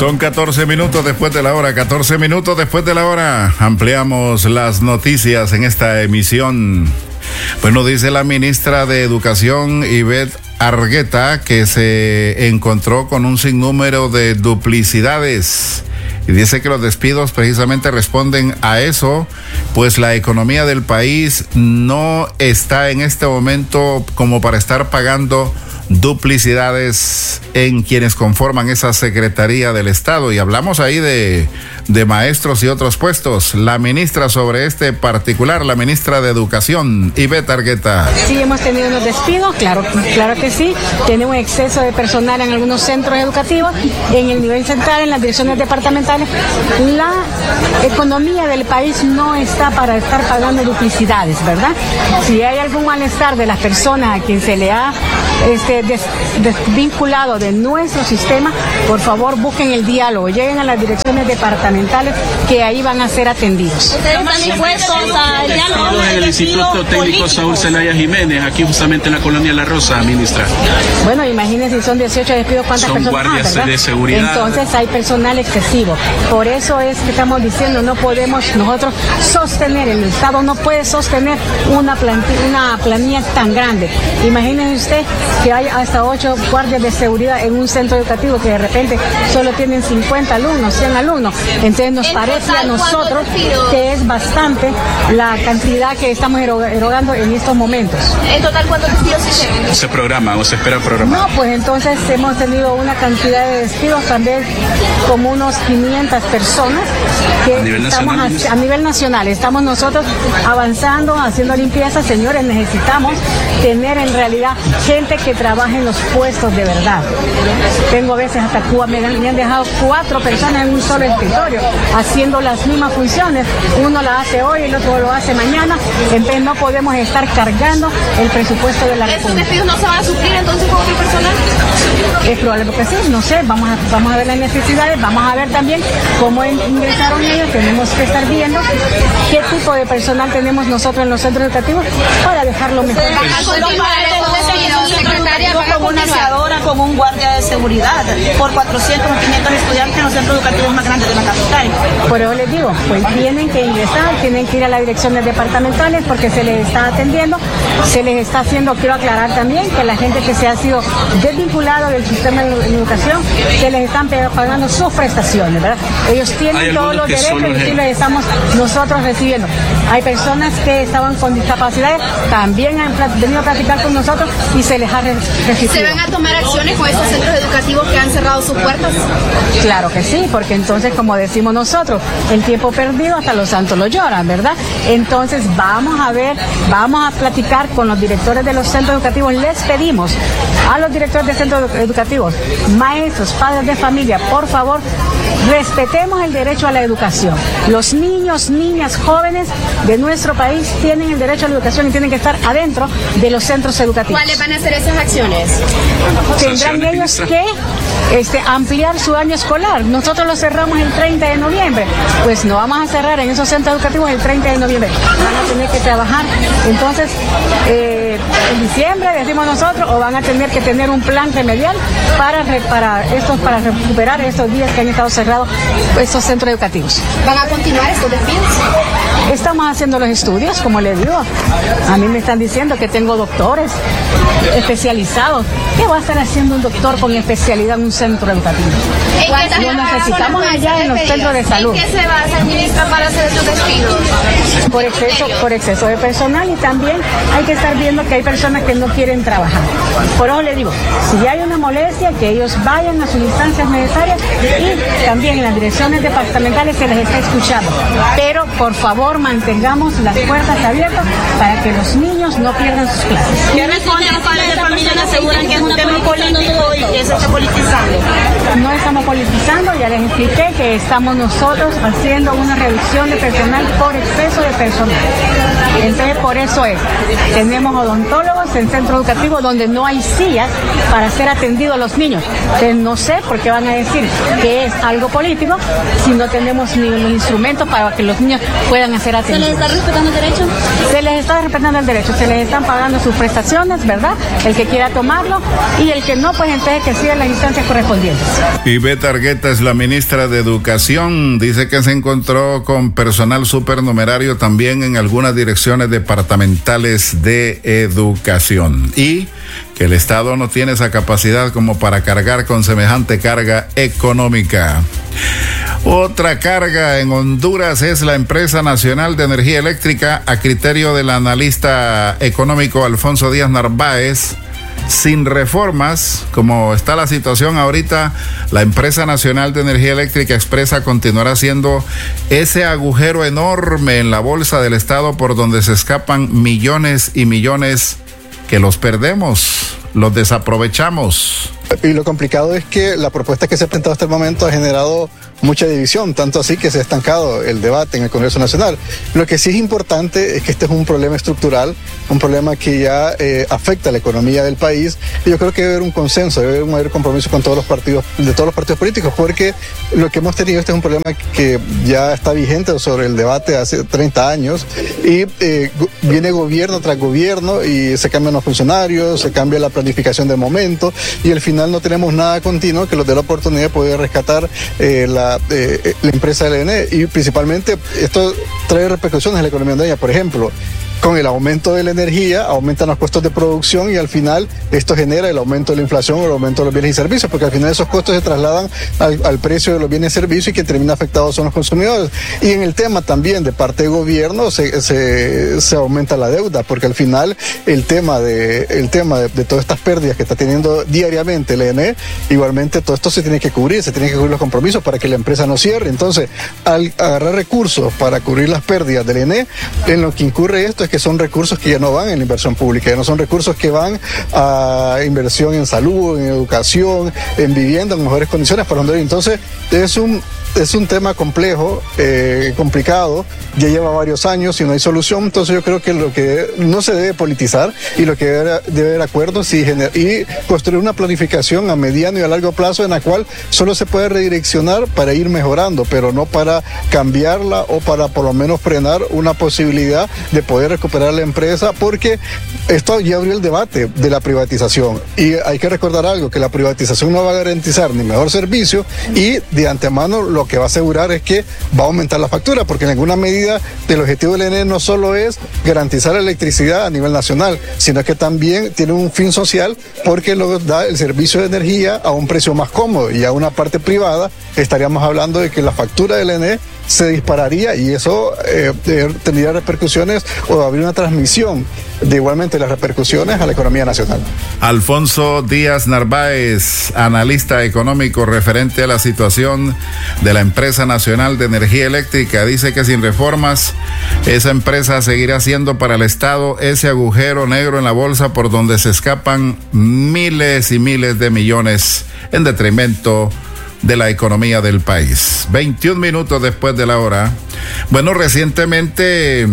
Son 14 minutos después de la hora, 14 minutos después de la hora. Ampliamos las noticias en esta emisión. Bueno, dice la ministra de Educación, Ivette Argueta, que se encontró con un sinnúmero de duplicidades. Y dice que los despidos precisamente responden a eso, pues la economía del país no está en este momento como para estar pagando duplicidades en quienes conforman esa Secretaría del Estado. Y hablamos ahí de maestros y otros puestos. La ministra sobre este particular, la ministra de Educación, Ivette Argueta. Sí, hemos tenido unos despidos, claro que sí. Tenemos exceso de personal en algunos centros educativos, en el nivel central, en las direcciones departamentales. La economía del país no está para estar pagando duplicidades, ¿verdad? Si hay algún malestar de las personas a quien se le ha desvinculado de nuestro sistema, por favor busquen el diálogo, lleguen a las direcciones departamentales que ahí van a ser atendidos. ¿Ustedes están dispuestos al diálogo? En el Instituto Técnico Saúl Zelaya Jiménez, aquí justamente en la colonia La Rosa, ministra. Bueno, imagínense, si son 18 despidos, ¿cuántas son personas? Son guardias de seguridad. Entonces hay personal excesivo. Por eso es que estamos diciendo, no podemos nosotros sostener, el Estado no puede sostener una planilla tan grande. Imagínense usted que hay hasta 8 guardias de seguridad en un centro educativo que de repente solo tienen 50 alumnos, 100 alumnos. Entonces nos parece a nosotros que es bastante la cantidad que estamos erogando en estos momentos. ¿En total cuántos despidos se programa o se espera programar? No, pues entonces hemos tenido una cantidad de despidos, también como unos 500 personas que a nivel nacional. Estamos nosotros avanzando, haciendo limpieza. Señores, necesitamos tener en realidad gente que trabaje en los puestos de verdad. Tengo a veces hasta me han dejado 4 personas en un solo escritorio haciendo las mismas funciones. Uno la hace hoy, el otro lo hace mañana. Entonces no podemos estar cargando el presupuesto de la República. ¿Estos despidos no se van a suplir entonces con otro personal? Es probable que sí, no sé, vamos a ver las necesidades, vamos a ver también cómo ingresaron ellos. Tenemos que estar viendo qué tipo de personal tenemos nosotros en los centros educativos para dejarlo mejor. Como una aseadora, como un guardia de seguridad por 400 o 500 estudiantes en los centros educativos más grandes de la capital. Por eso les digo, pues tienen que ingresar, tienen que ir a las direcciones departamentales porque se les está atendiendo, se les está haciendo, quiero aclarar también que la gente que se ha sido desvinculado del sistema de educación, se les están pagando sus prestaciones, ¿verdad? Ellos tienen todos los derechos y les estamos nosotros recibiendo. Hay personas que estaban con discapacidades, también han venido a platicar con nosotros y se les ha resistido. ¿Se van a tomar acciones con esos centros educativos que han cerrado sus puertas? Claro que sí, porque entonces, como decimos nosotros, el tiempo perdido hasta los santos lo lloran, ¿verdad? Entonces vamos a platicar con los directores de los centros educativos. Les pedimos a los directores de centros educativos, maestros, padres de familia, por favor, respetemos el derecho a la educación. Los niños, niñas, jóvenes de nuestro país tienen el derecho a la educación y tienen que estar adentro de los centros educativos. ¿Cuáles van a ser esas acciones? Tendrán ellos que ampliar su año escolar. Nosotros lo cerramos el 30 de noviembre. Pues no vamos a cerrar en esos centros educativos el 30 de noviembre. Van a tener que trabajar. Entonces, en diciembre, decimos nosotros, o van a tener que tener un plan remedial para recuperar estos días que han estado cerrados estos centros educativos. ¿Van a continuar estos despidos? Estamos haciendo los estudios, como les digo. A mí me están diciendo que tengo doctores especializados. ¿Qué va a estar haciendo un doctor con especialidad en un centro educativo? Lo necesitamos allá en los centros de salud. ¿En qué se basa, ministra, para hacer estos despidos? Por exceso de personal, y también hay que estar viendo que hay personas que no quieren trabajar. Por eso le digo, si hay una molestia, que ellos vayan a sus instancias necesarias y también en las direcciones departamentales se les está escuchando. Pero por favor mantengamos las puertas abiertas para que los niños no pierdan sus clases. ¿Qué responde a los padres de familia? Aseguran que es un tema político y que se está politizando. No estamos politizando, ya les expliqué que estamos nosotros haciendo una reducción de personal por exceso de personal. Entonces por eso tenemos odontólogos educativos, en centros educativos donde no hay sillas para ser atendidos los niños. Entonces no sé por qué van a decir que es algo político si no tenemos ni los instrumentos para que los niños puedan ser atendidos. ¿Se les está respetando el derecho? Se les está respetando el derecho, se les están pagando sus prestaciones, ¿verdad? El que quiera tomarlo y el que no, pues entonces que siga las instancias correspondientes. Ivette Argueta es la ministra de Educación. Dice que se encontró con personal supernumerario también en algunas direcciones departamentales de educación y que el Estado no tiene esa capacidad como para cargar con semejante carga económica. Otra carga en Honduras es la Empresa Nacional de Energía Eléctrica, a criterio del analista económico Alfonso Díaz Narváez. Sin reformas, como está la situación ahorita, la Empresa Nacional de Energía Eléctrica Expresa continuará siendo ese agujero enorme en la bolsa del Estado por donde se escapan millones y millones que los perdemos, los desaprovechamos. Y lo complicado es que la propuesta que se ha presentado hasta el momento ha generado mucha división, tanto así que se ha estancado el debate en el Congreso Nacional. Lo que sí es importante es que este es un problema estructural, un problema que ya afecta a la economía del país, y yo creo que debe haber un consenso, debe haber un mayor compromiso con todos los partidos, de todos los partidos políticos, porque lo que hemos tenido, este es un problema que ya está vigente sobre el debate hace 30 años, y viene gobierno tras gobierno, y se cambian los funcionarios, se cambia la planificación del momento, y al final no tenemos nada continuo que nos dé la oportunidad de poder rescatar la empresa LN, y principalmente esto trae repercusiones en la economía hondureña. Por ejemplo, con el aumento de la energía, aumentan los costos de producción y al final esto genera el aumento de la inflación o el aumento de los bienes y servicios, porque al final esos costos se trasladan al precio de los bienes y servicios y quien termina afectado son los consumidores. Y en el tema también de parte de gobierno se aumenta la deuda, porque al final el tema de todas estas pérdidas que está teniendo diariamente el ENE, igualmente todo esto se tiene que cubrir los compromisos para que la empresa no cierre. Entonces, al agarrar recursos para cubrir las pérdidas del ENE, en lo que incurre esto es que son recursos que ya no van en la inversión pública, ya no son recursos que van a inversión en salud, en educación, en vivienda, en mejores condiciones para Honduras. Entonces, es un tema complejo, complicado, ya lleva varios años y no hay solución. Entonces yo creo que lo que no se debe politizar y lo que debe haber acuerdos y construir una planificación a mediano y a largo plazo en la cual solo se puede redireccionar para ir mejorando, pero no para cambiarla o para por lo menos frenar una posibilidad de poder recuperar la empresa, porque esto ya abrió el debate de la privatización y hay que recordar algo, que la privatización no va a garantizar ni mejor servicio y de antemano lo que va a asegurar es que va a aumentar la factura, porque en alguna medida el objetivo del ENE no solo es garantizar la electricidad a nivel nacional, sino que también tiene un fin social, porque luego da el servicio de energía a un precio más cómodo, y a una parte privada estaríamos hablando de que la factura del ENE se dispararía y eso tendría repercusiones o habría una transmisión de igualmente las repercusiones a la economía nacional. Alfonso Díaz Narváez, analista económico referente a la situación de la Empresa Nacional de Energía Eléctrica, dice que sin reformas esa empresa seguirá siendo para el Estado ese agujero negro en la bolsa por donde se escapan miles y miles de millones en detrimento de la economía del país. 21 minutos después de la hora. Bueno, recientemente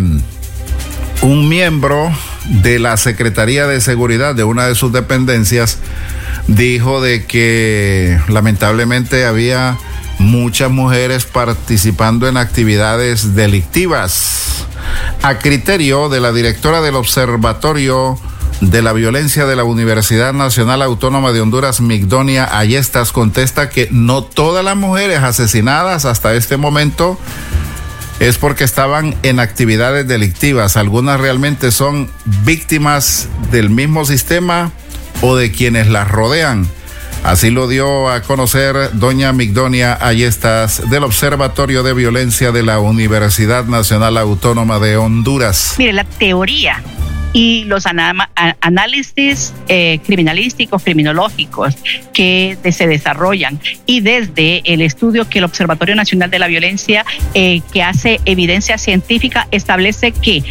un miembro de la Secretaría de Seguridad de una de sus dependencias dijo de que lamentablemente había muchas mujeres participando en actividades delictivas. A criterio de la directora del Observatorio de la Violencia de la Universidad Nacional Autónoma de Honduras, Migdonia Ayestas, contesta que no todas las mujeres asesinadas hasta este momento es porque estaban en actividades delictivas. Algunas realmente son víctimas del mismo sistema o de quienes las rodean. Así lo dio a conocer doña Migdonia Ayestas del Observatorio de Violencia de la Universidad Nacional Autónoma de Honduras. Mire, la teoría y los análisis criminalísticos, criminológicos que se desarrollan, y desde el estudio que el Observatorio Nacional de la Violencia que hace evidencia científica establece que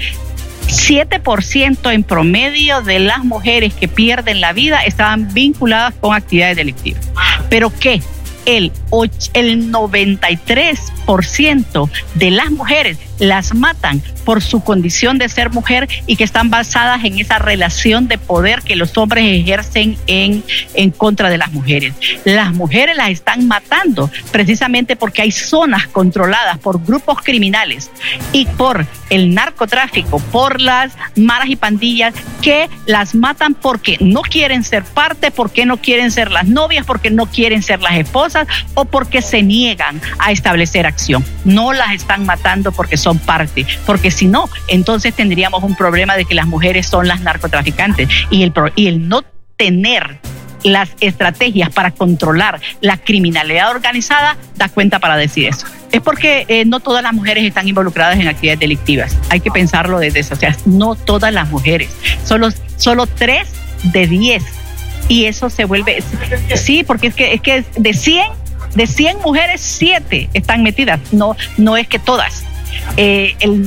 7% en promedio de las mujeres que pierden la vida estaban vinculadas con actividades delictivas, pero que el 93% de las mujeres las matan por su condición de ser mujer y que están basadas en esa relación de poder que los hombres ejercen en contra de las mujeres. Las mujeres las están matando precisamente porque hay zonas controladas por grupos criminales y por el narcotráfico, por las maras y pandillas que las matan porque no quieren ser parte, porque no quieren ser las novias, porque no quieren ser las esposas o porque se niegan a establecer acción. No las están matando porque son parte, porque si no, entonces tendríamos un problema de que las mujeres son las narcotraficantes y el no tener las estrategias para controlar la criminalidad organizada da cuenta para decir eso. Es porque no todas las mujeres están involucradas en actividades delictivas. Hay que pensarlo desde eso. O sea, no todas las mujeres. Solo 3 de 10. Y eso se vuelve... Sí, porque es que de 100 mujeres, 7 están metidas. No es que todas. El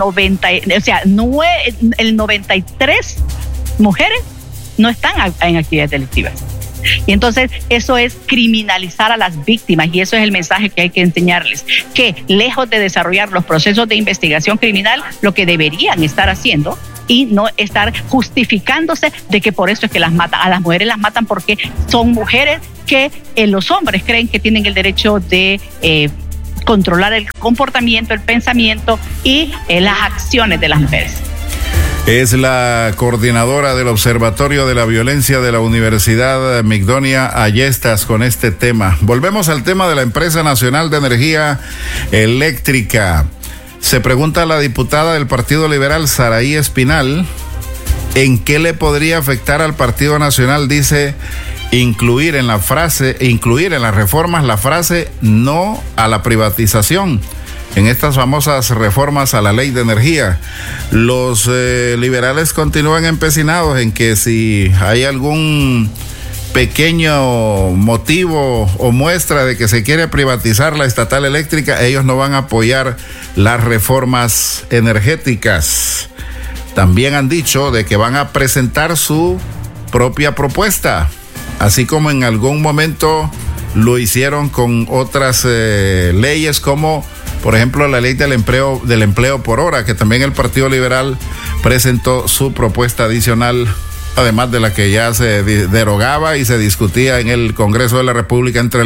93 mujeres no están en actividades delictivas. Y entonces eso es criminalizar a las víctimas y eso es el mensaje que hay que enseñarles, que lejos de desarrollar los procesos de investigación criminal, lo que deberían estar haciendo y no estar justificándose de que por eso es que las matan. A las mujeres las matan porque son mujeres que los hombres creen que tienen el derecho de controlar el comportamiento, el pensamiento y las acciones de las mujeres. Es la coordinadora del Observatorio de la Violencia de la Universidad Migdonia Ayestas con este tema. Volvemos al tema de la Empresa Nacional de Energía Eléctrica. Se pregunta a la diputada del Partido Liberal, Saraí Espinal, ¿en qué le podría afectar al Partido Nacional? Dice, incluir en las reformas la frase no a la privatización. En estas famosas reformas a la ley de energía, los liberales continúan empecinados en que si hay algún pequeño motivo o muestra de que se quiere privatizar la estatal eléctrica, ellos no van a apoyar las reformas energéticas. También han dicho de que van a presentar su propia propuesta, así como en algún momento lo hicieron con otras leyes como por ejemplo, la ley del empleo por hora, que también el Partido Liberal presentó su propuesta adicional, además de la que ya se derogaba y se discutía en el Congreso de la República entre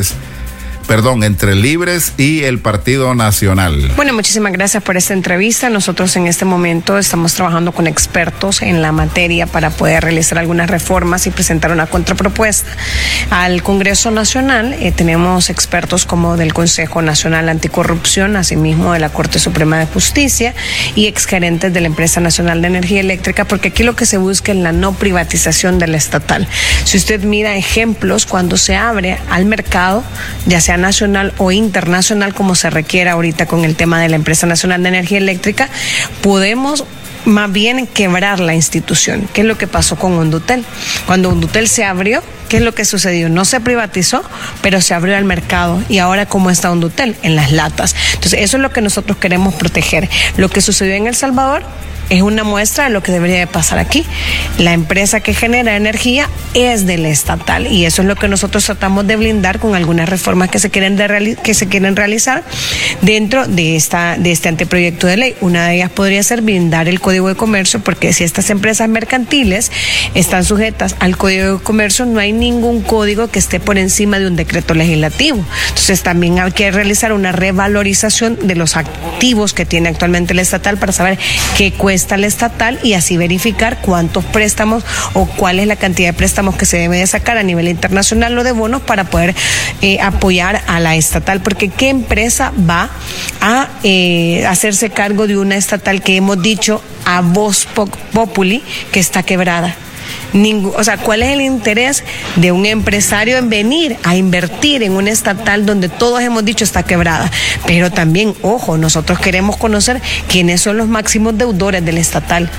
Libres y el Partido Nacional. Bueno, muchísimas gracias por esta entrevista. Nosotros en este momento estamos trabajando con expertos en la materia para poder realizar algunas reformas y presentar una contrapropuesta al Congreso Nacional. Tenemos expertos como del Consejo Nacional Anticorrupción, asimismo de la Corte Suprema de Justicia y exgerentes de la Empresa Nacional de Energía Eléctrica, porque aquí lo que se busca es la no privatización de la estatal. Si usted mira ejemplos, cuando se abre al mercado, ya sea nacional o internacional, como se requiere ahorita con el tema de la Empresa Nacional de Energía Eléctrica, podemos más bien quebrar la institución. ¿Qué es lo que pasó con Undutel? Cuando Undutel se abrió, ¿qué es lo que sucedió? No se privatizó, pero se abrió al mercado. ¿Y ahora cómo está Undutel? En las latas. Entonces, eso es lo que nosotros queremos proteger. Lo que sucedió en El Salvador es una muestra de lo que debería de pasar aquí. La empresa que genera energía es del estatal y eso es lo que nosotros tratamos de blindar con algunas reformas que se quieren realizar dentro de este anteproyecto de ley. Una de ellas podría ser blindar el Código de Comercio, porque si estas empresas mercantiles están sujetas al Código de Comercio, no hay ningún código que esté por encima de un decreto legislativo. Entonces también hay que realizar una revalorización de los activos que tiene actualmente el estatal para saber qué cuesta el estatal y así verificar cuántos préstamos o cuál es la cantidad de préstamos que se debe de sacar a nivel internacional o de bonos para poder apoyar a la estatal, porque ¿qué empresa va a hacerse cargo de una estatal que hemos dicho a voz populi que está quebrada? O sea, ¿cuál es el interés de un empresario en venir a invertir en una estatal donde todos hemos dicho está quebrada? Pero también, ojo, nosotros queremos conocer quiénes son los máximos deudores del estatal,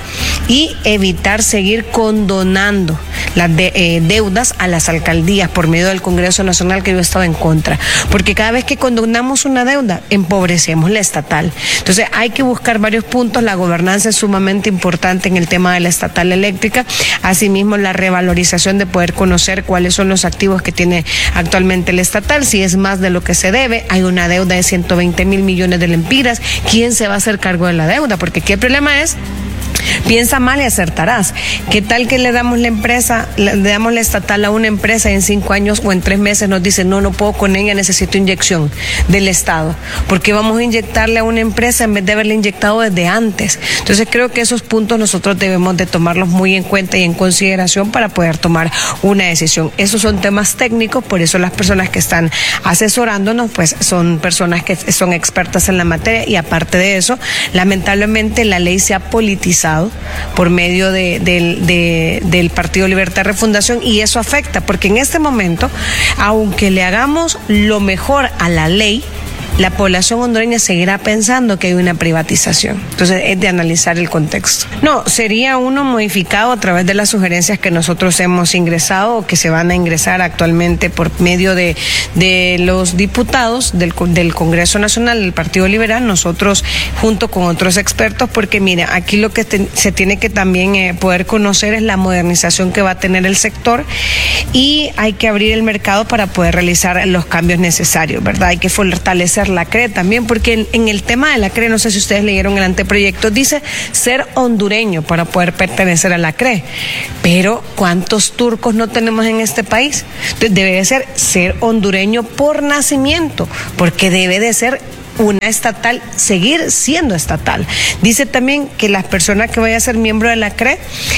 y evitar seguir condonando las deudas a las alcaldías por medio del Congreso Nacional, que yo he estado en contra, porque cada vez que condonamos una deuda empobrecemos la estatal. Entonces hay que buscar varios puntos. La gobernanza es sumamente importante en el tema de la estatal eléctrica, asimismo la revalorización de poder conocer cuáles son los activos que tiene actualmente la estatal, si es más de lo que se debe. Hay una deuda de 120,000 millones de lempiras. ¿Quién se va a hacer cargo de la deuda? Porque aquí el problema es: piensa mal y acertarás. ¿Qué tal que le damos le damos la estatal a una empresa y en 5 años o en 3 meses nos dice no puedo con ella, necesito inyección del Estado? ¿Por qué vamos a inyectarle a una empresa en vez de haberle inyectado desde antes? Entonces creo que esos puntos nosotros debemos de tomarlos muy en cuenta y en consideración para poder tomar una decisión. Esos son temas técnicos, por eso las personas que están asesorándonos pues son personas que son expertas en la materia, y aparte de eso, lamentablemente la ley se ha politizado por medio del Partido Libertad y Refundación, y eso afecta, porque en este momento, aunque le hagamos lo mejor a la ley, la población hondureña seguirá pensando que hay una privatización. Entonces es de analizar el contexto. No, sería uno modificado a través de las sugerencias que nosotros hemos ingresado o que se van a ingresar actualmente por medio de los diputados del Congreso Nacional del Partido Liberal, nosotros junto con otros expertos, porque mira, aquí lo que se tiene que también poder conocer es la modernización que va a tener el sector, y hay que abrir el mercado para poder realizar los cambios necesarios, ¿verdad? Hay que fortalecer la CRE también, porque en el tema de la CRE, no sé si ustedes leyeron el anteproyecto, dice ser hondureño para poder pertenecer a la CRE, pero ¿cuántos turcos no tenemos en este país? Entonces debe de ser hondureño por nacimiento, porque debe de ser una estatal, seguir siendo estatal. Dice también que la persona que vaya a ser miembro de la CRE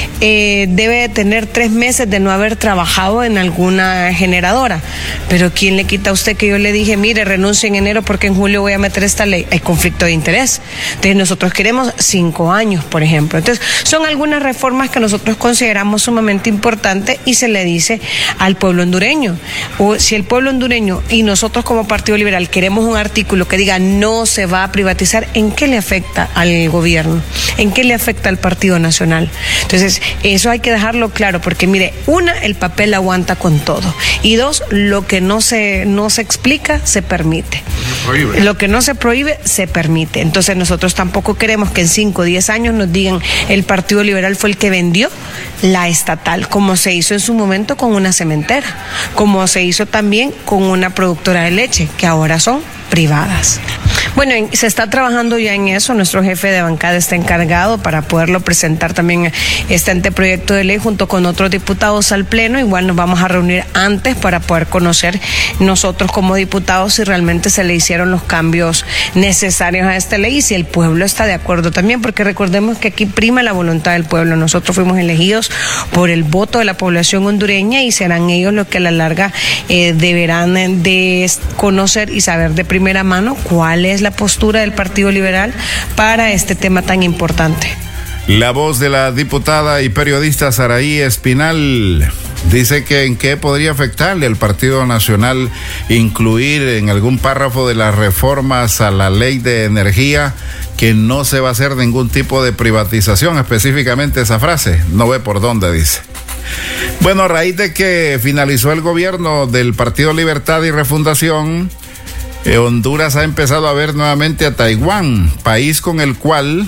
debe de tener 3 meses de no haber trabajado en alguna generadora. Pero ¿quién le quita a usted que yo le dije, mire, renuncie en enero porque en julio voy a meter esta ley? Hay conflicto de interés. Entonces nosotros queremos 5 años, por ejemplo. Entonces son algunas reformas que nosotros consideramos sumamente importantes, y se le dice al pueblo hondureño, o si el pueblo hondureño y nosotros como Partido Liberal queremos un artículo que diga no se va a privatizar, ¿en qué le afecta al gobierno? ¿En qué le afecta al Partido Nacional? Entonces, eso hay que dejarlo claro, porque mire, 1, el papel aguanta con todo, y 2, lo que no se explica, se permite. Lo que no se prohíbe, se permite. Entonces, nosotros tampoco queremos que en 5 o 10 años nos digan el Partido Liberal fue el que vendió la estatal, como se hizo en su momento con una cementera, como se hizo también con una productora de leche, que ahora son privadas. Bueno, se está trabajando ya en eso. Nuestro jefe de bancada está encargado para poderlo presentar también este anteproyecto de ley junto con otros diputados al Pleno. Igual nos vamos a reunir antes para poder conocer nosotros como diputados si realmente se le hicieron los cambios necesarios a esta ley y si el pueblo está de acuerdo también, porque recordemos que aquí prima la voluntad del pueblo. Nosotros fuimos elegidos por el voto de la población hondureña y serán ellos los que a la larga deberán de conocer y saber de primera mano cuál es la postura del Partido Liberal para este tema tan importante. La voz de la diputada y periodista Saraí Espinal dice que en qué podría afectarle al Partido Nacional incluir en algún párrafo de las reformas a la ley de energía que no se va a hacer ningún tipo de privatización, específicamente esa frase, no ve por dónde dice. Bueno, a raíz de que finalizó el gobierno del Partido Libertad y Refundación, Honduras ha empezado a ver nuevamente a Taiwán, país con el cual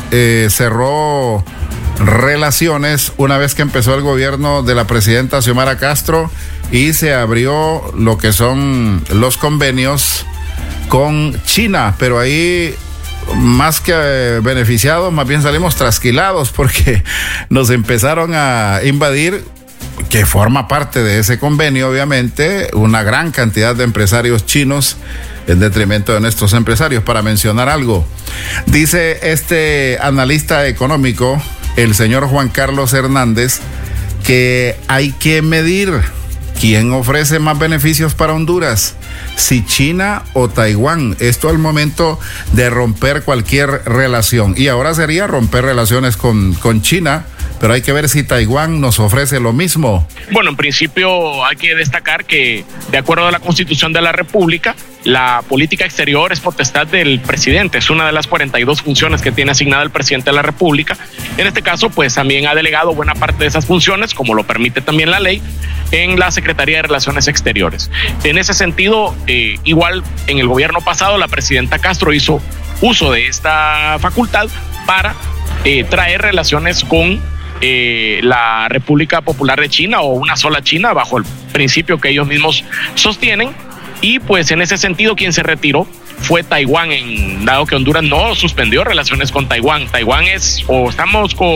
cerró relaciones una vez que empezó el gobierno de la presidenta Xiomara Castro y se abrió lo que son los convenios con China, pero ahí más que beneficiados, más bien salimos trasquilados porque nos empezaron a invadir, que forma parte de ese convenio, obviamente, una gran cantidad de empresarios chinos en detrimento de nuestros empresarios. Para mencionar algo, dice este analista económico, el señor Juan Carlos Hernández, que hay que medir quién ofrece más beneficios para Honduras, si China o Taiwán. Esto al momento de romper cualquier relación. Y ahora sería romper relaciones con China, pero hay que ver si Taiwán nos ofrece lo mismo. Bueno, en principio hay que destacar que, de acuerdo a la Constitución de la República, la política exterior es potestad del presidente, es una de las 42 funciones que tiene asignada el presidente de la República. En este caso, pues también ha delegado buena parte de esas funciones, como lo permite también la ley, en la Secretaría de Relaciones Exteriores. En ese sentido, igual en el gobierno pasado, la presidenta Castro hizo uso de esta facultad para traer relaciones con la República Popular de China, o una sola China, bajo el principio que ellos mismos sostienen. Y pues en ese sentido quien se retiró fue Taiwán, dado que Honduras no suspendió relaciones con Taiwán. Taiwán es o están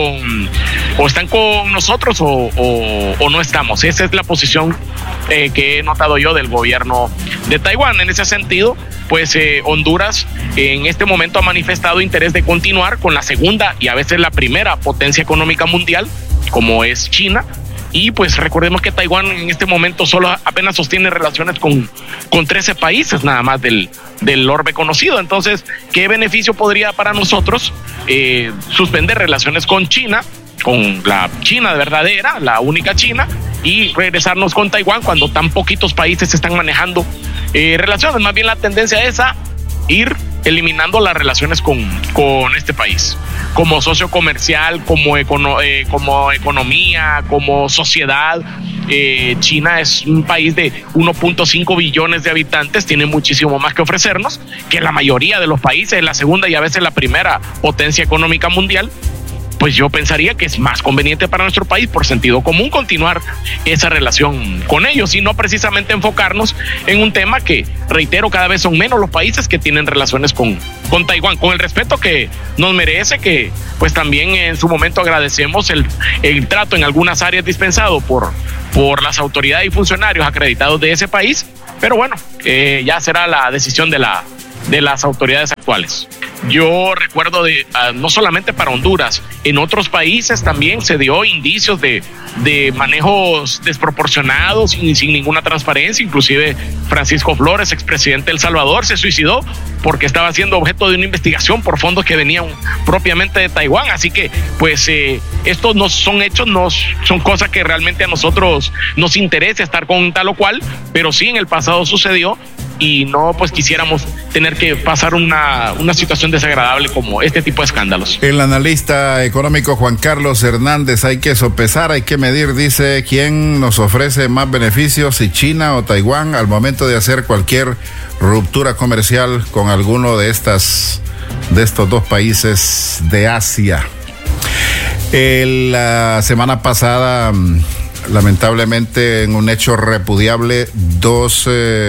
con nosotros o no estamos. Esa es la posición que he notado yo del gobierno de Taiwán. En ese sentido, pues Honduras en este momento ha manifestado interés de continuar con la segunda y a veces la primera potencia económica mundial, como es China. Y pues recordemos que Taiwán en este momento solo apenas sostiene relaciones con 13 países nada más del orbe conocido. Entonces, ¿qué beneficio podría para nosotros suspender relaciones con China, con la China verdadera, la única China, y regresarnos con Taiwán cuando tan poquitos países están manejando relaciones? Más bien la tendencia es a ir eliminando las relaciones con este país, como socio comercial, como economía, como sociedad. China es un país de 1.5 billones de habitantes, tiene muchísimo más que ofrecernos que la mayoría de los países, la segunda y a veces la primera potencia económica mundial. Pues yo pensaría que es más conveniente para nuestro país, por sentido común, continuar esa relación con ellos y no precisamente enfocarnos en un tema que, reitero, cada vez son menos los países que tienen relaciones con Taiwán, con el respeto que nos merece, que pues también en su momento agradecemos el trato en algunas áreas dispensado por las autoridades y funcionarios acreditados de ese país, pero bueno, ya será la decisión de las autoridades actuales. Yo recuerdo no solamente para Honduras, en otros países también se dio indicios de manejos desproporcionados y sin ninguna transparencia. Inclusive Francisco Flores, expresidente de El Salvador, se suicidó porque estaba siendo objeto de una investigación por fondos que venían propiamente de Taiwán. Así que pues estos no son hechos, no son cosas que realmente a nosotros nos interesa estar con tal o cual, pero sí en el pasado sucedió y no pues quisiéramos tener que pasar una situación desagradable como este tipo de escándalos. El analista económico Juan Carlos Hernández: hay que sopesar, hay que medir, dice, quién nos ofrece más beneficios, si China o Taiwán, al momento de hacer cualquier ruptura comercial con alguno de estos dos países de Asia. La semana pasada, lamentablemente, en un hecho repudiable, dos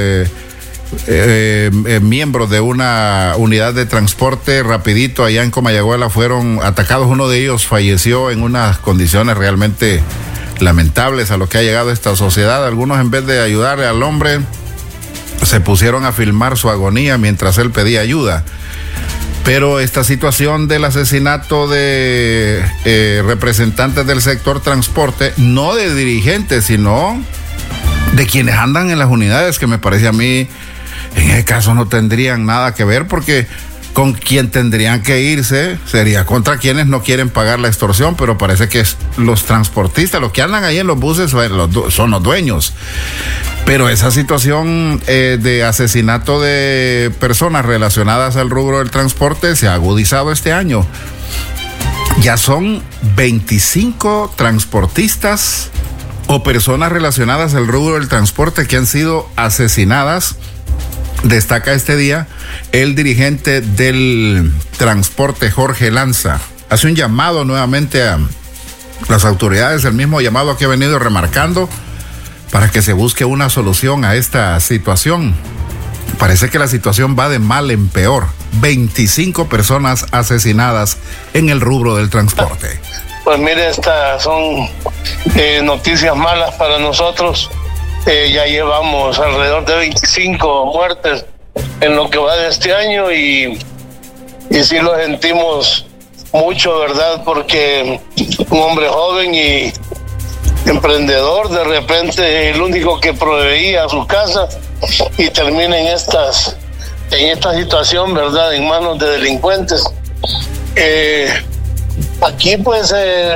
miembros de una unidad de transporte rapidito allá en Comayagüela fueron atacados. Uno de ellos falleció en unas condiciones realmente lamentables a lo que ha llegado esta sociedad. Algunos, en vez de ayudarle al hombre, se pusieron a filmar su agonía mientras él pedía ayuda. Pero esta situación del asesinato de representantes del sector transporte, no de dirigentes, sino de quienes andan en las unidades, que me parece a mí, en ese caso no tendrían nada que ver, porque con quien tendrían que irse sería contra quienes no quieren pagar la extorsión, pero parece que los transportistas, los que andan ahí en los buses, son los dueños. Pero esa situación de asesinato de personas relacionadas al rubro del transporte se ha agudizado este año. Ya son 25 transportistas o personas relacionadas al rubro del transporte que han sido asesinadas. Destaca este día el dirigente del transporte, Jorge Lanza. Hace un llamado nuevamente a las autoridades, el mismo llamado que ha venido remarcando, para que se busque una solución a esta situación. Parece que la situación va de mal en peor. 25 personas asesinadas en el rubro del transporte. Pues mire, estas son noticias malas para nosotros. Ya llevamos alrededor de 25 muertes en lo que va de este año y sí lo sentimos mucho, ¿verdad? Porque un hombre joven y emprendedor, de repente el único que proveía a su casa, y termina en esta situación, ¿verdad? En manos de delincuentes. Aquí pues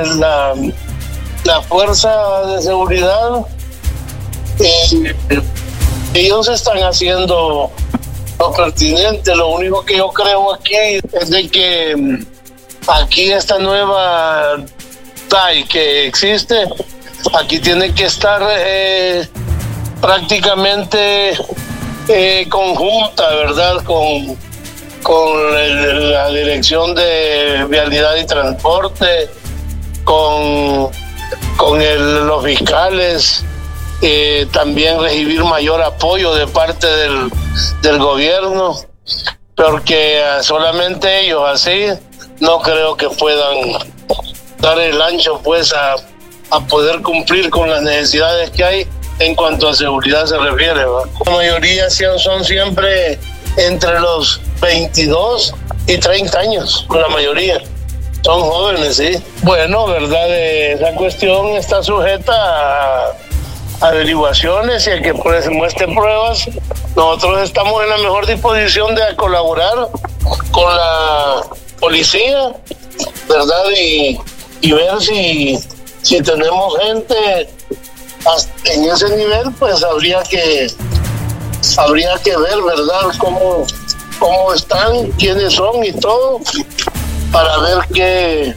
la fuerza de seguridad, ellos están haciendo lo pertinente. Lo único que yo creo aquí es de que aquí esta nueva TAI que existe, aquí tiene que estar prácticamente conjunta, ¿verdad? Con la Dirección de Vialidad y Transporte, con los fiscales, también recibir mayor apoyo de parte del gobierno, porque solamente ellos así no creo que puedan dar el ancho pues a poder cumplir con las necesidades que hay en cuanto a seguridad se refiere, ¿verdad? La mayoría son siempre entre los 22 y 30 años, la mayoría. Son jóvenes, sí. Bueno, ¿verdad? Esa cuestión está sujeta a averiguaciones y a que se muestren pruebas. Nosotros estamos en la mejor disposición de colaborar con la policía, ¿verdad? Y ver si tenemos gente en ese nivel, pues habría que ver, ¿verdad? Cómo están, quiénes son y todo, para ver qué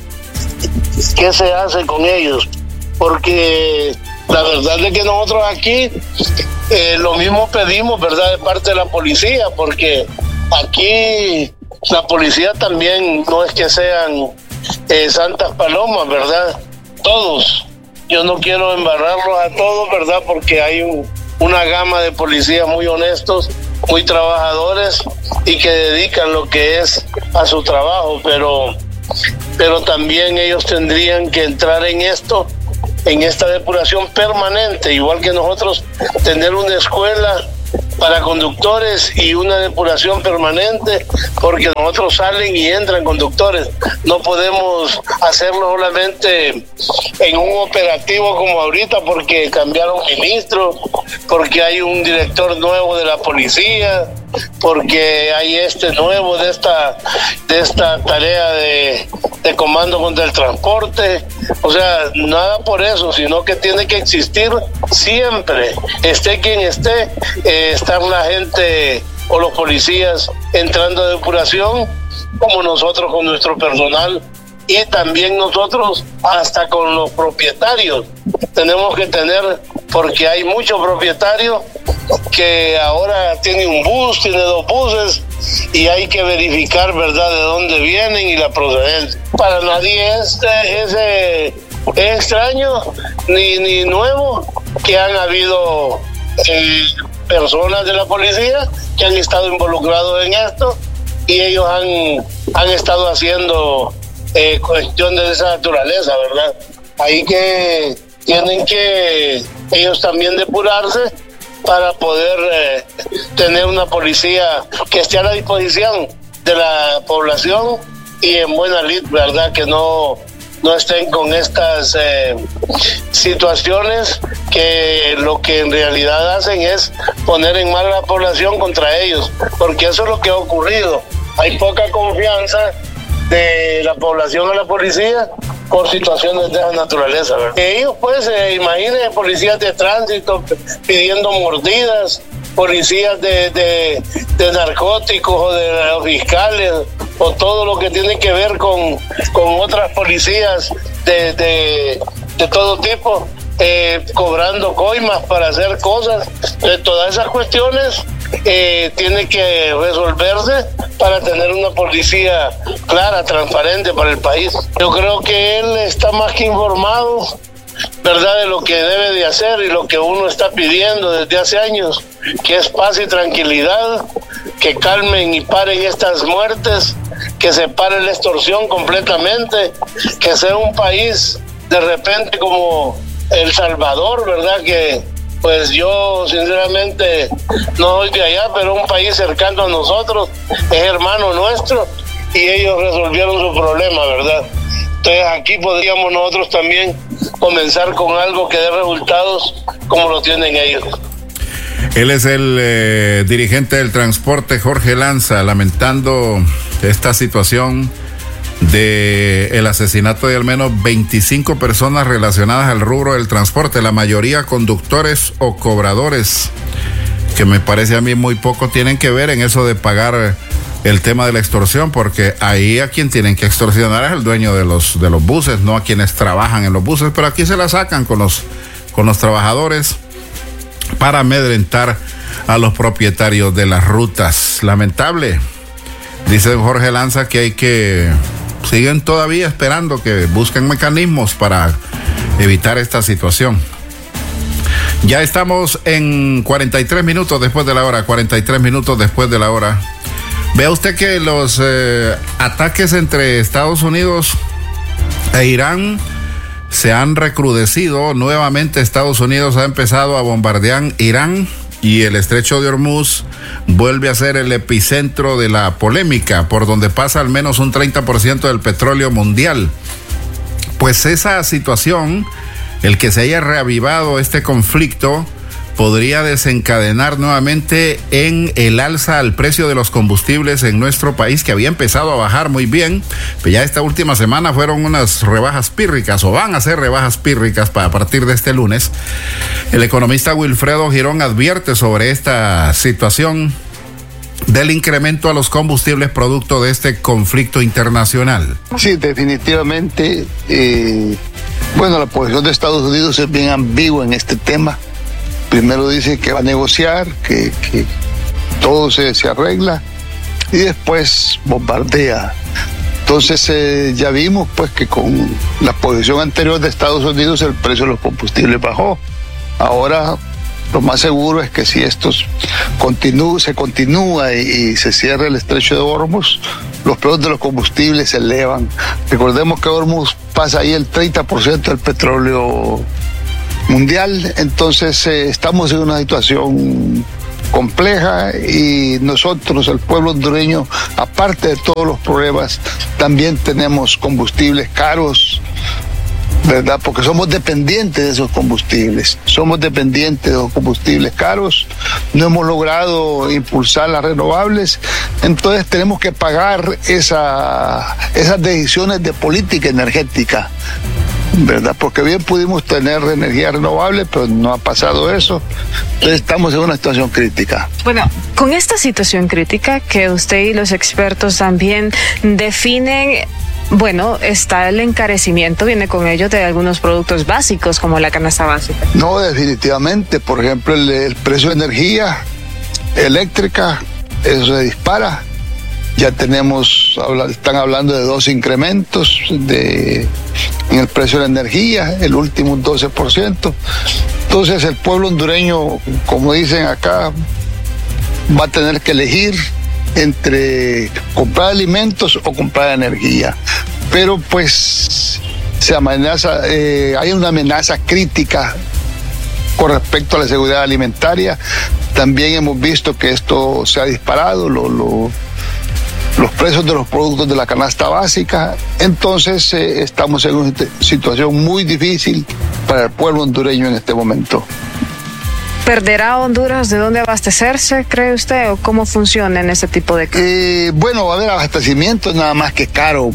se hace con ellos. Porque la verdad es que nosotros aquí lo mismo pedimos, ¿verdad? De parte de la policía, porque aquí la policía también no es que sean santas palomas, ¿verdad? Todos. Yo no quiero embarrarlos a todos, ¿verdad? Porque hay una gama de policías muy honestos, muy trabajadores y que dedican lo que es a su trabajo, pero también ellos tendrían que entrar en esto, en esta depuración permanente, igual que nosotros, tener una escuela para conductores y una depuración permanente, porque nosotros salen y entran conductores. No podemos hacerlo solamente en un operativo como ahorita, porque cambiaron ministro, porque hay un director nuevo de la policía, porque hay nuevo de esta tarea de comando contra el transporte. O sea, nada por eso, sino que tiene que existir siempre, esté quien esté, estar la gente o los policías entrando a depuración, como nosotros con nuestro personal, y también nosotros hasta con los propietarios tenemos que tener, porque hay muchos propietarios que ahora tienen un bus, tiene 2 buses, y hay que verificar, ¿verdad?, de dónde vienen y la procedencia. Para nadie es extraño ni nuevo que han habido personas de la policía que han estado involucrados en esto, y ellos han estado haciendo cuestiones de esa naturaleza, ¿verdad? Ahí que tienen que ellos también depurarse para poder tener una policía que esté a la disposición de la población y en buena lid, ¿verdad? Que no estén con estas situaciones que lo que en realidad hacen es poner en mal a la población contra ellos, porque eso es lo que ha ocurrido. Hay poca confianza de la población a la policía por situaciones de esa naturaleza, ¿verdad? Ellos pues imaginen policías de tránsito pidiendo mordidas, policías de narcóticos o de los fiscales, o todo lo que tiene que ver con otras policías de todo tipo, cobrando coimas para hacer cosas. Todas esas cuestiones tiene que resolverse para tener una policía clara, transparente para el país. Yo creo que él está más que informado, ¿verdad?, de lo que debe de hacer y lo que uno está pidiendo desde hace años, que es paz y tranquilidad, que calmen y paren estas muertes, que se pare la extorsión completamente, que sea un país de repente como El Salvador, ¿verdad?, que pues yo sinceramente no soy de allá, pero un país cercano a nosotros, es hermano nuestro, y ellos resolvieron su problema, ¿verdad? Entonces aquí podríamos nosotros también comenzar con algo que dé resultados como lo tienen ellos. Él es el dirigente del transporte, Jorge Lanza, lamentando esta situación del asesinato de al menos 25 personas relacionadas al rubro del transporte, la mayoría conductores o cobradores, que me parece a mí muy poco tienen que ver en eso de pagar el tema de la extorsión, porque ahí a quien tienen que extorsionar es el dueño de los buses, no a quienes trabajan en los buses, pero aquí se la sacan con los trabajadores para amedrentar a los propietarios de las rutas. Lamentable. Dice Jorge Lanza que siguen todavía esperando que busquen mecanismos para evitar esta situación. Ya estamos en 43 minutos después de la hora, 43 minutos después de la hora. Vea usted que los ataques entre Estados Unidos e Irán se han recrudecido. Nuevamente Estados Unidos ha empezado a bombardear Irán y el estrecho de Hormuz vuelve a ser el epicentro de la polémica, por donde pasa al menos un 30% del petróleo mundial. Pues esa situación, el que se haya reavivado este conflicto, podría desencadenar nuevamente en el alza al precio de los combustibles en nuestro país, que había empezado a bajar muy bien, pero ya esta última semana fueron unas rebajas pírricas, o van a ser rebajas pírricas a partir de este lunes. El economista Wilfredo Girón advierte sobre esta situación del incremento a los combustibles producto de este conflicto internacional. Sí, definitivamente. La posición de Estados Unidos es bien ambigua en este tema. Primero dice que va a negociar, que todo se arregla, y después bombardea. Entonces ya vimos pues que con la posición anterior de Estados Unidos el precio de los combustibles bajó. Ahora lo más seguro es que si esto se continúa y se cierra el estrecho de Hormuz, los precios de los combustibles se elevan. Recordemos que Hormuz pasa ahí el 30% del petróleo mundial, entonces estamos en una situación compleja y nosotros, el pueblo hondureño, aparte de todos los problemas, también tenemos combustibles caros, ¿verdad? Porque somos dependientes de esos combustibles, caros, no hemos logrado impulsar las renovables, entonces tenemos que pagar esas decisiones de política energética, ¿verdad? Porque bien pudimos tener energía renovable, pero no ha pasado eso. Entonces estamos en una situación crítica. Bueno, con esta situación crítica que usted y los expertos también definen, está el encarecimiento, viene con ello de algunos productos básicos como la canasta básica. No, definitivamente. Por ejemplo, el precio de energía eléctrica, eso se dispara. Ya están hablando de 2 incrementos en el precio de la energía, el último un 12%. Entonces el pueblo hondureño, como dicen acá, va a tener que elegir entre comprar alimentos o comprar energía. Pero pues se amenaza, hay una amenaza crítica con respecto a la seguridad alimentaria. También hemos visto que esto se ha disparado, los precios de los productos de la canasta básica. Entonces estamos en una situación muy difícil para el pueblo hondureño en este momento. ¿Perderá Honduras de dónde abastecerse, cree usted, o cómo funciona en ese tipo de casos? Va a haber abastecimiento, nada más que caro.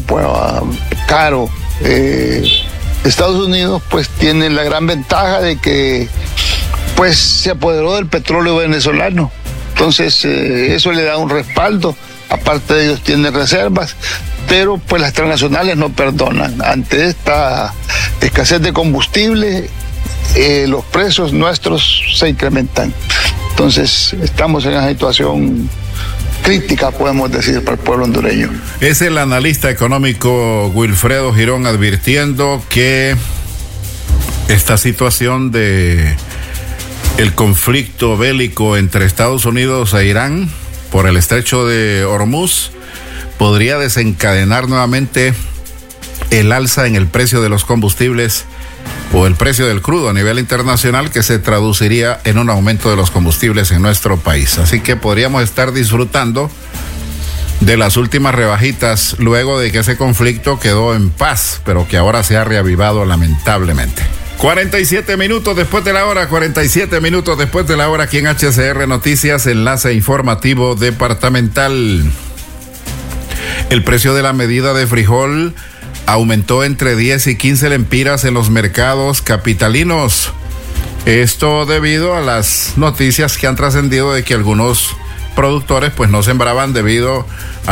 Estados Unidos pues tiene la gran ventaja de que pues se apoderó del petróleo venezolano. Entonces eso le da un respaldo. Aparte de ellos tienen reservas, pero pues las transnacionales no perdonan. Ante esta escasez de combustible, los precios nuestros se incrementan. Entonces estamos en una situación crítica, podemos decir, para el pueblo hondureño. Es el analista económico Wilfredo Girón advirtiendo que esta situación de el conflicto bélico entre Estados Unidos e Irán por el estrecho de Hormuz podría desencadenar nuevamente el alza en el precio de los combustibles o el precio del crudo a nivel internacional, que se traduciría en un aumento de los combustibles en nuestro país. Así que podríamos estar disfrutando de las últimas rebajitas luego de que ese conflicto quedó en paz, pero que ahora se ha reavivado lamentablemente. 47 minutos después de la hora, 47 minutos después de la hora, aquí en HCR Noticias, enlace informativo departamental. El precio de la medida de frijol aumentó entre 10 y 15 lempiras en los mercados capitalinos. Esto debido a las noticias que han trascendido de que algunos productores pues no sembraban debido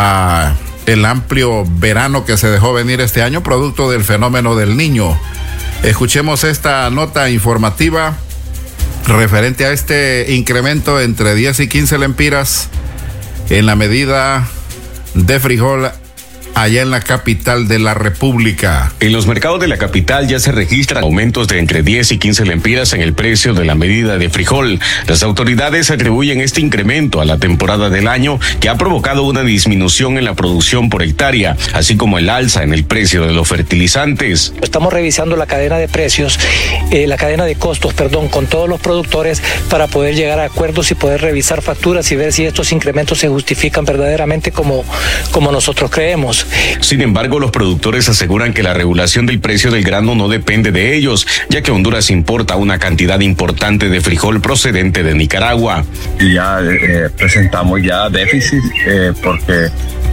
a el amplio verano que se dejó venir este año, producto del fenómeno del Niño. Escuchemos esta nota informativa referente a este incremento entre 10 y 15 lempiras en la medida de frijol allá en la capital de la República. En los mercados de la capital ya se registran aumentos de entre 10 y 15 lempiras en el precio de la medida de frijol. Las autoridades atribuyen este incremento a la temporada del año, que ha provocado una disminución en la producción por hectárea, así como el alza en el precio de los fertilizantes. Estamos revisando la cadena de precios, la cadena de costos, con todos los productores para poder llegar a acuerdos y poder revisar facturas y ver si estos incrementos se justifican verdaderamente como nosotros creemos. Sin embargo, los productores aseguran que la regulación del precio del grano no depende de ellos, ya que Honduras importa una cantidad importante de frijol procedente de Nicaragua. Y ya presentamos ya déficit porque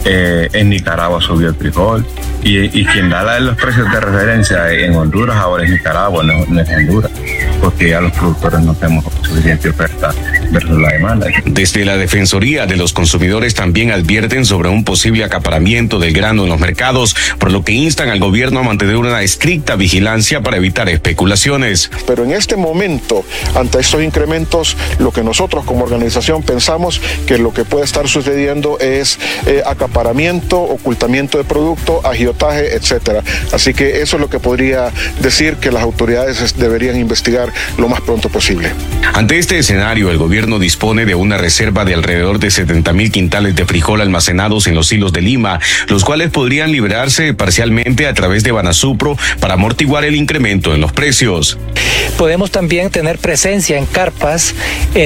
en Nicaragua subió el frijol y quien da los precios de referencia en Honduras ahora es Nicaragua, no es Honduras, porque ya los productores no tenemos suficiente oferta versus la demanda. Desde la Defensoría de los Consumidores también advierten sobre un posible acaparamiento del grano en los mercados, por lo que instan al gobierno a mantener una estricta vigilancia para evitar especulaciones. Pero en este momento, ante estos incrementos, lo que nosotros como organización pensamos que lo que puede estar sucediendo es acaparamiento, ocultamiento de producto, agiotaje, etcétera. Así que eso es lo que podría decir que las autoridades deberían investigar lo más pronto posible. Ante este escenario, el gobierno dispone de una reserva de alrededor de 70,000 quintales de frijol almacenados en los silos de Lima, los cuales podrían liberarse parcialmente a través de Banasupro para amortiguar el incremento en los precios. Podemos también tener presencia en carpas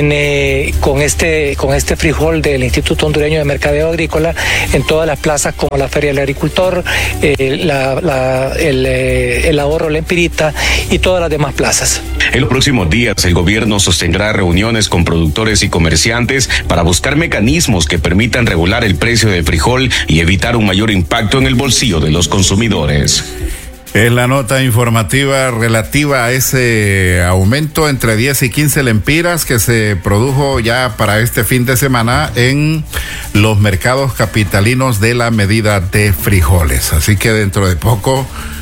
con este frijol del Instituto Hondureño de Mercadeo Agrícola en todas las plazas como la Feria del Agricultor, el Ahorro La Empirita y todas las demás plazas. En los próximos días, el gobierno sostendrá reuniones con productores y comerciantes para buscar mecanismos que permitan regular el precio del frijol y evitar un mayor impacto en el bolsillo de los consumidores. Es la nota informativa relativa a ese aumento entre 10 y 15 lempiras que se produjo ya para este fin de semana en los mercados capitalinos de la medida de frijoles. Así que dentro de poco,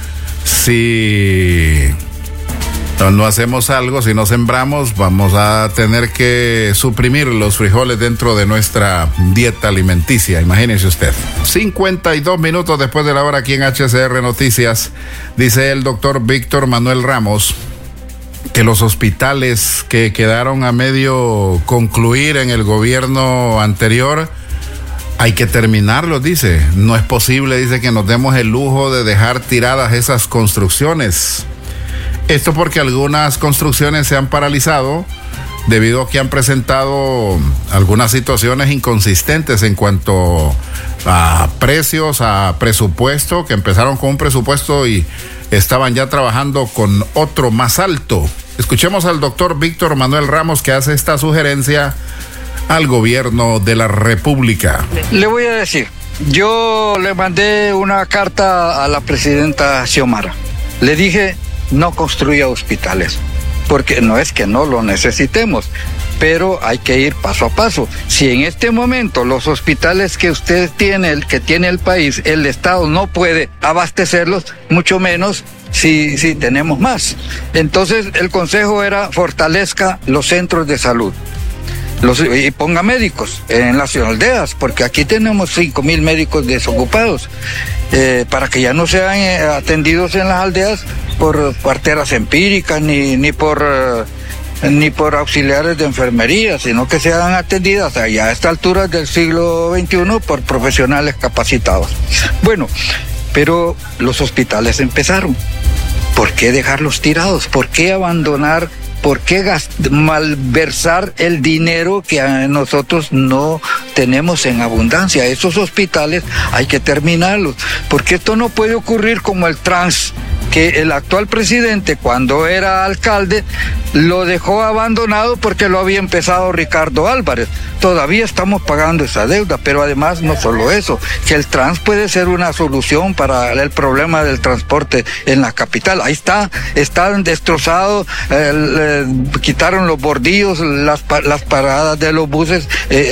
si no hacemos algo, si no sembramos, vamos a tener que suprimir los frijoles dentro de nuestra dieta alimenticia. Imagínese usted. 52 minutos después de la hora aquí en HCR Noticias, dice el doctor Víctor Manuel Ramos que los hospitales que quedaron a medio concluir en el gobierno anterior hay que terminarlos, dice. No es posible, dice, que nos demos el lujo de dejar tiradas esas construcciones. Esto porque algunas construcciones se han paralizado debido a que han presentado algunas situaciones inconsistentes en cuanto a precios, a presupuesto, que empezaron con un presupuesto y estaban ya trabajando con otro más alto. Escuchemos al doctor Víctor Manuel Ramos, que hace esta sugerencia al gobierno de la República. Le voy a decir, yo le mandé una carta a la presidenta Xiomara. Le dije, no construya hospitales, porque no es que no lo necesitemos, pero hay que ir paso a paso. Si en este momento los hospitales que usted tiene, que tiene el país, el Estado no puede abastecerlos, mucho menos si tenemos más. Entonces el consejo era fortalezca los centros de salud. Y ponga médicos en las aldeas, porque aquí tenemos 5,000 médicos desocupados, para que ya no sean atendidos en las aldeas por parteras empíricas ni por auxiliares de enfermería, sino que sean atendidas allá a esta altura del siglo XXI por profesionales capacitados. Bueno, pero los hospitales empezaron. ¿Por qué dejarlos tirados? ¿Por qué abandonar? ¿Por qué malversar el dinero que nosotros no tenemos en abundancia? Esos hospitales hay que terminarlos, porque esto no puede ocurrir como el Trans, que el actual presidente, cuando era alcalde, lo dejó abandonado porque lo había empezado Ricardo Álvarez. Todavía estamos pagando esa deuda, pero además no solo eso, que el Trans puede ser una solución para el problema del transporte en la capital. Ahí están destrozados, quitaron los bordillos, las paradas de los buses,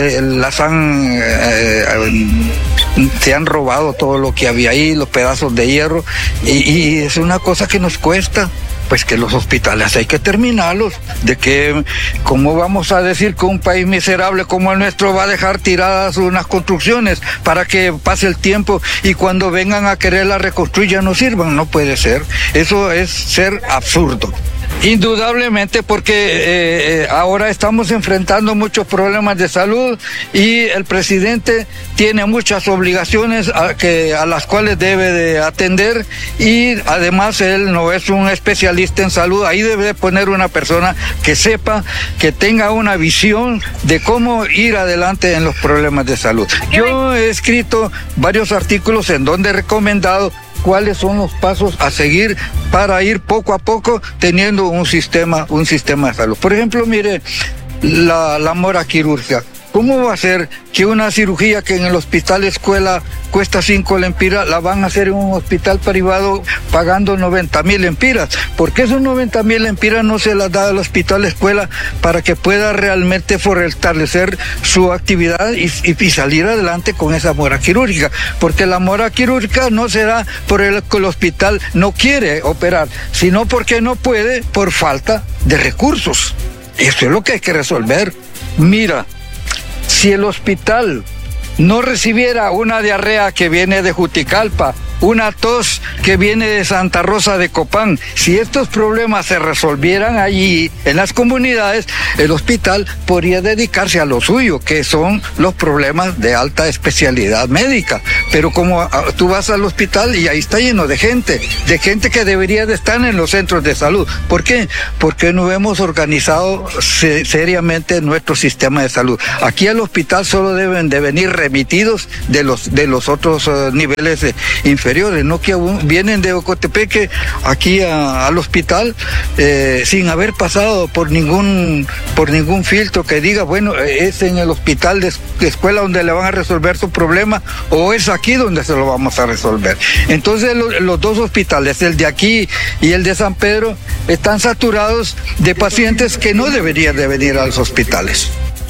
se han robado todo lo que había ahí, los pedazos de hierro, y es una cosa que nos cuesta. Pues que los hospitales hay que terminarlos, de que cómo vamos a decir que un país miserable como el nuestro va a dejar tiradas unas construcciones para que pase el tiempo y cuando vengan a quererlas reconstruir ya no sirvan. No puede ser, eso es ser absurdo. Indudablemente, porque ahora estamos enfrentando muchos problemas de salud y el presidente tiene muchas obligaciones a las cuales debe de atender, y además él no es un especialista en salud. Ahí debe de poner una persona que sepa, que tenga una visión de cómo ir adelante en los problemas de salud. Yo he escrito varios artículos en donde he recomendado cuáles son los pasos a seguir para ir poco a poco teniendo un sistema de salud. Por ejemplo, mire, la mora quirúrgica. ¿Cómo va a ser que una cirugía que en el hospital escuela cuesta 5 lempiras, la van a hacer en un hospital privado pagando 90,000 lempiras? Porque esos 90,000 lempiras no se las da al hospital escuela para que pueda realmente fortalecer su actividad y salir adelante con esa mora quirúrgica. Porque la mora quirúrgica no se da por el que el hospital no quiere operar, sino porque no puede por falta de recursos. Eso es lo que hay que resolver. Mira, si el hospital no recibiera una diarrea que viene de Juticalpa, una tos que viene de Santa Rosa de Copán, si estos problemas se resolvieran allí en las comunidades, el hospital podría dedicarse a lo suyo, que son los problemas de alta especialidad médica. Pero como tú vas al hospital y ahí está lleno de gente que debería de estar en los centros de salud. ¿Por qué? Porque no hemos organizado seriamente nuestro sistema de salud. Aquí al hospital solo deben de venir remitidos de los otros niveles inferiores, no que vienen de Ocotepeque aquí al hospital sin haber pasado por ningún filtro que diga, bueno, es en el hospital de escuela donde le van a resolver su problema o es aquí donde se lo vamos a resolver. Entonces los dos hospitales, el de aquí y el de San Pedro, están saturados de pacientes que no deberían de venir a los hospitales.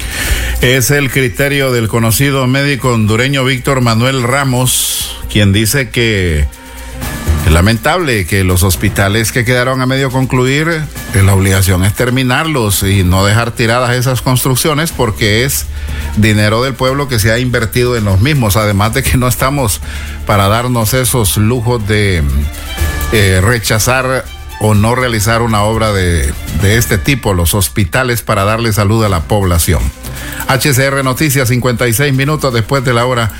Es el criterio del conocido médico hondureño Víctor Manuel Ramos, quien dice que es lamentable que los hospitales que quedaron a medio concluir, la obligación es terminarlos y no dejar tiradas esas construcciones porque es dinero del pueblo que se ha invertido en los mismos, además de que no estamos para darnos esos lujos de rechazar o no realizar una obra de este tipo, los hospitales, para darle salud a la población. HCR Noticias, 56 minutos después de la hora.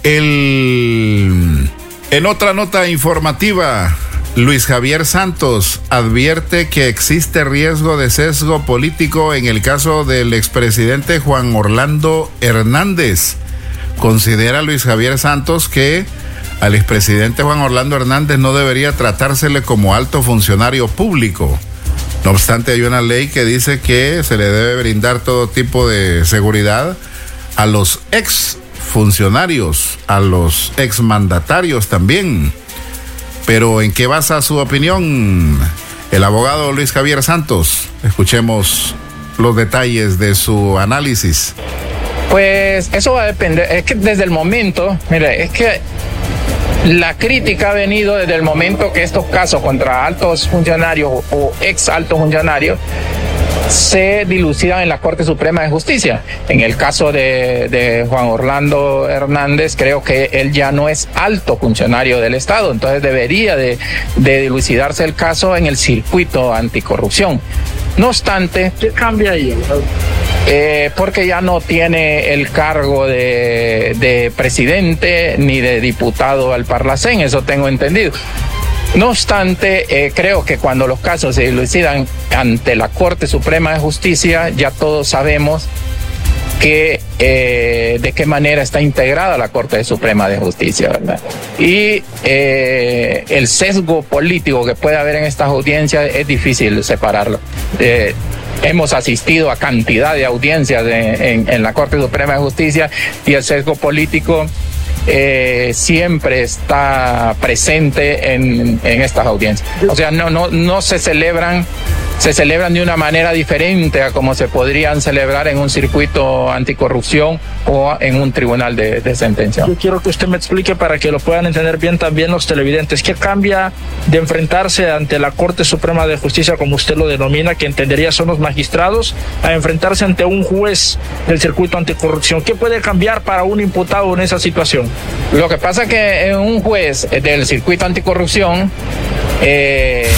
En otra nota informativa, Luis Javier Santos advierte que existe riesgo de sesgo político en el caso del expresidente Juan Orlando Hernández. Considera Luis Javier Santos que al expresidente Juan Orlando Hernández no debería tratársele como alto funcionario público. No obstante, hay una ley que dice que se le debe brindar todo tipo de seguridad a los ex funcionarios, a los ex mandatarios también. Pero ¿en qué basa su opinión el abogado Luis Javier Santos? Escuchemos los detalles de su análisis. Pues eso va a depender, es que desde el momento, mire, es que la crítica ha venido desde el momento que estos casos contra altos funcionarios o ex altos funcionarios se dilucidan en la Corte Suprema de Justicia. En el caso de Juan Orlando Hernández, creo que él ya no es alto funcionario del Estado, entonces debería de dilucidarse el caso en el circuito anticorrupción. No obstante, ¿qué cambia ahí? Porque ya no tiene el cargo de presidente ni de diputado al Parlacén, eso tengo entendido. No obstante, creo que cuando los casos se dilucidan ante la Corte Suprema de Justicia, ya todos sabemos que de qué manera está integrada la Corte Suprema de Justicia, ¿verdad? Y el sesgo político que puede haber en estas audiencias es difícil separarlo. Hemos asistido a cantidad de audiencias en la Corte Suprema de Justicia y el sesgo político siempre está presente en estas audiencias. O sea, no se celebran de una manera diferente a como se podrían celebrar en un circuito anticorrupción o en un tribunal de sentencia. Yo quiero que usted me explique para que lo puedan entender bien también los televidentes. ¿Qué cambia de enfrentarse ante la Corte Suprema de Justicia, como usted lo denomina, que entendería son los magistrados, a enfrentarse ante un juez del circuito anticorrupción? ¿Qué puede cambiar para un imputado en esa situación? Lo que pasa es que un juez del circuito anticorrupción